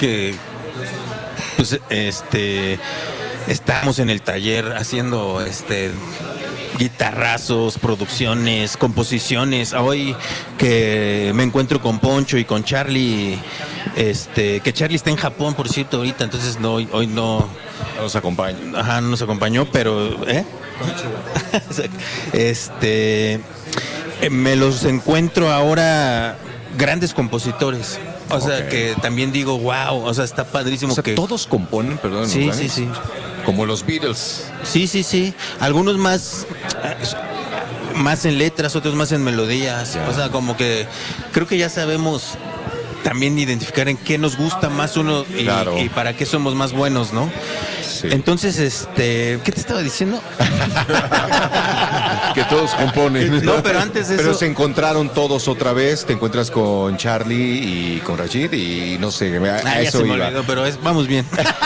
que pues estamos en el taller haciendo guitarrazos, producciones, composiciones. Hoy que me encuentro con Poncho y con Charlie, que Charlie está en Japón, por cierto, ahorita, entonces hoy no nos acompaña. Ajá, no nos acompañó, pero me los encuentro ahora grandes compositores. O sea, que también digo, wow, o sea, está padrísimo. O sea, que todos componen, perdón. Sí. Como los Beatles. Sí. Algunos más en letras, otros más en melodías. Yeah. O sea, como que creo que ya sabemos también identificar en qué nos gusta más uno y para qué somos más buenos, ¿no? Sí. Entonces, ¿qué te estaba diciendo? Que todos componen. No, pero antes de eso... Pero se encontraron todos otra vez, te encuentras con Charlie y con Rachid y no sé, a eso se iba. Me olvidó, pero vamos bien.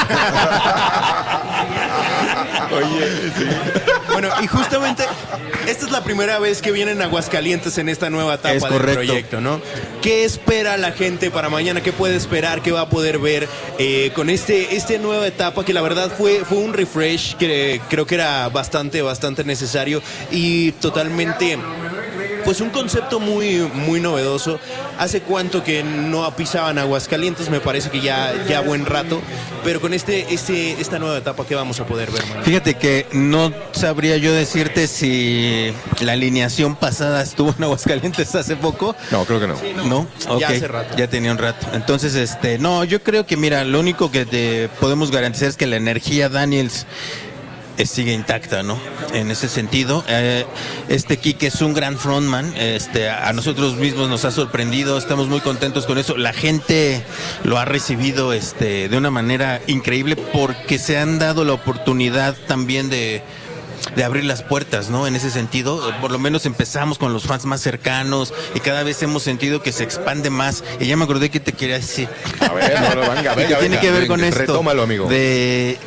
Oye, sí. Bueno, y justamente esta es la primera vez que vienen a Aguascalientes en esta nueva etapa del proyecto, ¿no? ¿Qué espera la gente para mañana? ¿Qué puede esperar? ¿Qué va a poder ver con esta nueva etapa que la verdad fue un refresh que creo que era bastante necesario y totalmente... Pues un concepto muy novedoso. ¿Hace cuánto que no pisaban Aguascalientes? Me parece que ya buen rato. Pero con esta nueva etapa, ¿qué vamos a poder ver, man? Fíjate que no sabría yo decirte si la alineación pasada estuvo en Aguascalientes hace poco. No, creo que no. Sí, ¿no? Okay. Ya hace rato. Ya tenía un rato. Entonces, no, yo creo que, mira, lo único que te podemos garantizar es que la energía Daniels sigue intacta, ¿no? En ese sentido, Quique es un gran frontman, a nosotros mismos nos ha sorprendido, estamos muy contentos con eso, la gente lo ha recibido de una manera increíble porque se han dado la oportunidad también de abrir las puertas, ¿no? En ese sentido, por lo menos empezamos con los fans más cercanos y cada vez hemos sentido que se expande más. Y ya me acordé que te quería decir. A ver, venga. Tiene que ver con esto. Retómalo, amigo. De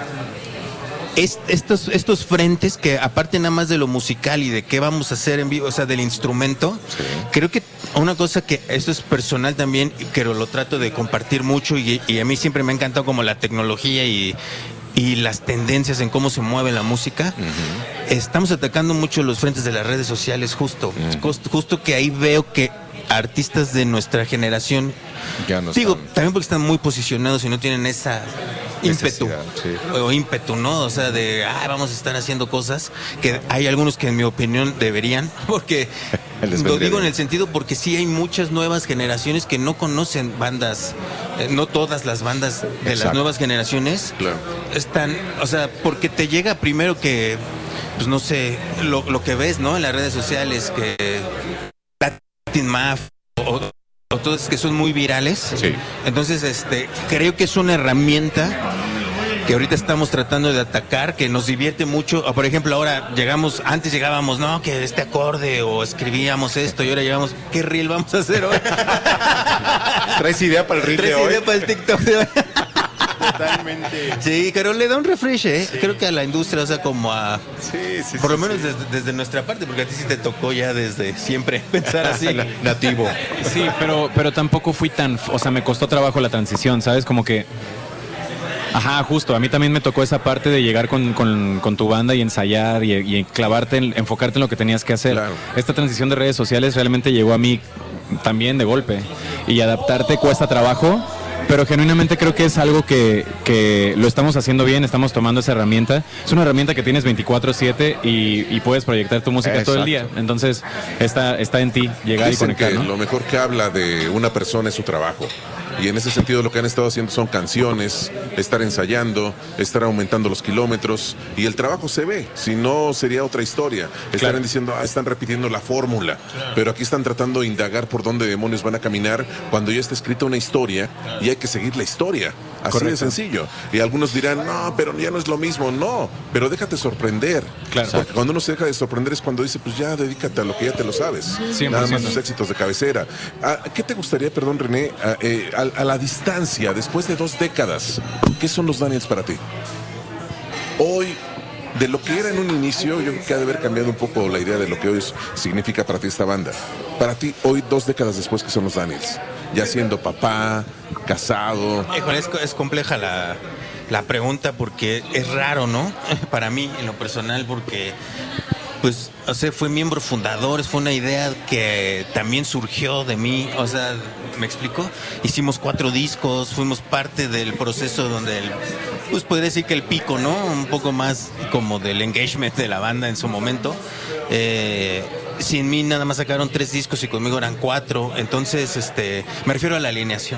estos frentes que aparte nada más de lo musical y de qué vamos a hacer en vivo, o sea, del instrumento, sí. Creo que una cosa que esto es personal también, que lo trato de compartir mucho y a mí siempre me ha encantado como la tecnología y las tendencias en cómo se mueve la música. Uh-huh. Estamos atacando mucho los frentes de las redes sociales justo que ahí veo que artistas de nuestra generación, ya no digo, también porque están muy posicionados y no tienen esa ímpetu, sí. O ímpetu, ¿no? O sea, de, vamos a estar haciendo cosas que hay algunos que en mi opinión deberían, porque lo digo en el sentido porque sí hay muchas nuevas generaciones que no conocen bandas, no todas las bandas de Exacto. Las nuevas generaciones claro. Están, o sea, porque te llega primero que, pues no sé, lo que ves, ¿no? En las redes sociales, que Latin Maf o todos que son muy virales. Sí. Entonces, creo que es una herramienta que ahorita estamos tratando de atacar, que nos divierte mucho. O, por ejemplo, ahora antes llegábamos, no, que este acorde, o escribíamos esto, y ahora llegamos, ¿qué reel vamos a hacer hoy? ¿Traes idea para el reel de hoy? ¿Traes idea para el TikTok de hoy? Totalmente. Sí, pero le da un refresh, Sí. Creo que a la industria, o sea, como a... Sí, por lo menos desde nuestra parte, porque a ti sí te tocó ya desde siempre pensar así. Nativo. Sí, pero tampoco fui tan... O sea, me costó trabajo la transición, ¿sabes? Como que... Ajá, justo. A mí también me tocó esa parte de llegar con tu banda y ensayar y clavarte, enfocarte en lo que tenías que hacer. Claro. Esta transición de redes sociales realmente llegó a mí también de golpe. Y adaptarte cuesta trabajo, pero genuinamente creo que es algo que lo estamos haciendo bien, estamos tomando esa herramienta. Es una herramienta que tienes 24/7 y puedes proyectar tu música Exacto. todo el día. Entonces está en ti llegar Dicen y conectar, que ¿no? Lo mejor que habla de una persona es su trabajo. Y en ese sentido lo que han estado haciendo son canciones, estar ensayando, estar aumentando los kilómetros, y el trabajo se ve, si no sería otra historia. Estarán diciendo, están repitiendo la fórmula, pero aquí están tratando de indagar por dónde demonios van a caminar cuando ya está escrita una historia y hay que seguir la historia. Así Correcto. De sencillo. Y algunos dirán, no, pero ya no es lo mismo. No, pero déjate sorprender. Claro. Porque cuando uno se deja de sorprender es cuando dice, pues ya dedícate a lo que ya te lo sabes. 100%. Nada más tus éxitos de cabecera. ¿Qué te gustaría, perdón, René, a la distancia, después de 2 décadas, qué son los Daniels para ti? Hoy, de lo que era en un inicio, yo creo que ha de haber cambiado un poco la idea de lo que hoy significa para ti esta banda. Para ti, hoy, 2 décadas después, ¿qué son los Daniels? ya siendo papá, casado? Híjole, es compleja la pregunta porque es raro, ¿no? Para mí, en lo personal, porque pues, o sea, fui miembro fundador, fue una idea que también surgió de mí, o sea, ¿me explico? Hicimos 4 discos, fuimos parte del proceso donde pues podría decir que el pico, ¿no? Un poco más como del engagement de la banda en su momento. Sin mí nada más sacaron 3 discos y conmigo eran 4, entonces me refiero a la alineación.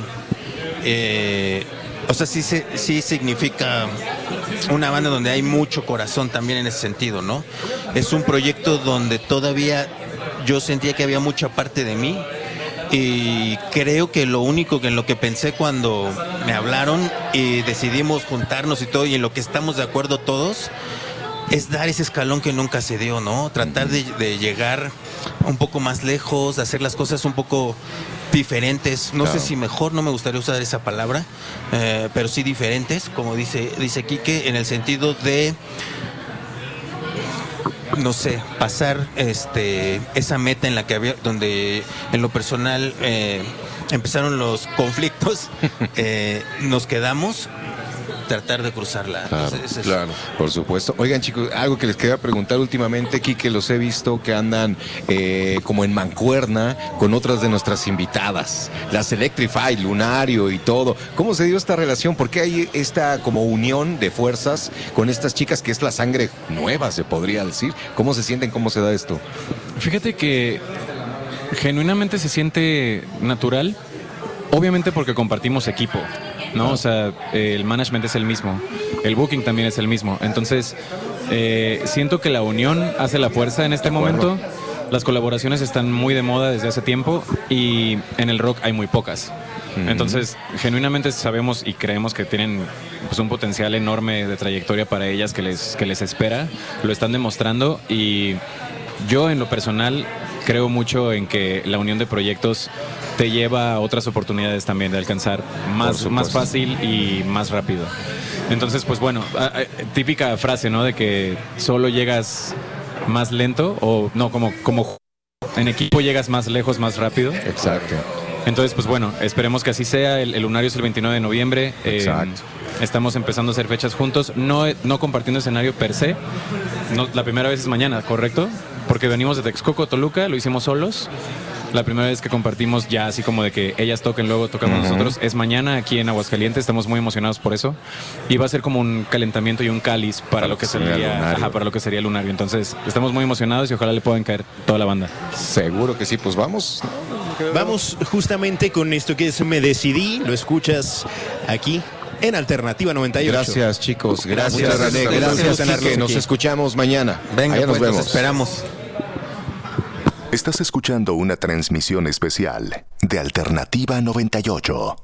O sea, sí significa una banda donde hay mucho corazón también en ese sentido, ¿no? Es un proyecto donde todavía yo sentía que había mucha parte de mí y creo que lo único que en lo que pensé cuando me hablaron y decidimos juntarnos y todo y en lo que estamos de acuerdo todos es dar ese escalón que nunca se dio, ¿no? Tratar de llegar un poco más lejos, de hacer las cosas un poco diferentes, no sé si mejor, no me gustaría usar esa palabra, pero sí diferentes, como dice Quique, en el sentido de, no sé, pasar esa meta en la que había, donde en lo personal empezaron los conflictos, nos quedamos. Tratar de cruzarla. Claro, por supuesto. Oigan, chicos, algo que les quería preguntar últimamente, Quique, los he visto que andan como en mancuerna con otras de nuestras invitadas, las Electrify, Lunario y todo. ¿Cómo se dio esta relación? ¿Por qué hay esta como unión de fuerzas con estas chicas que es la sangre nueva, se podría decir? ¿Cómo se sienten? ¿Cómo se da esto? Fíjate que genuinamente se siente natural, obviamente porque compartimos equipo, ¿no? O sea, el management es el mismo, el booking también es el mismo. Entonces, siento que la unión hace la fuerza en este momento. Las colaboraciones están muy de moda desde hace tiempo y en el rock hay muy pocas. Entonces, genuinamente sabemos y creemos que tienen pues, un potencial enorme de trayectoria para ellas que les espera. Lo están demostrando y yo en lo personal creo mucho en que la unión de proyectos te lleva a otras oportunidades también de alcanzar más fácil y más rápido. Entonces, pues bueno, típica frase, ¿no? De que solo llegas más lento o no, como en equipo llegas más lejos, más rápido. Exacto. Entonces, pues bueno, esperemos que así sea. El Lunario es el 29 de noviembre. Exacto. Estamos empezando a hacer fechas juntos, no compartiendo escenario per se. No, la primera vez es mañana, ¿correcto? Porque venimos de Texcoco, Toluca, lo hicimos solos. La primera vez que compartimos ya así como de que ellas toquen, luego tocamos nosotros, es mañana aquí en Aguascalientes. Estamos muy emocionados por eso. Y va a ser como un calentamiento y un cáliz para lo que sería el Lunario. Entonces, estamos muy emocionados y ojalá le puedan caer toda la banda. Seguro que sí, pues vamos. Vamos justamente con esto que es Me Decidí, lo escuchas aquí en Alternativa 98. Gracias, chicos. Gracias, René. Gracias, Quique. Nos escuchamos mañana. Venga, allá pues, nos vemos. Nos esperamos. Estás escuchando una transmisión especial de Alternativa 98.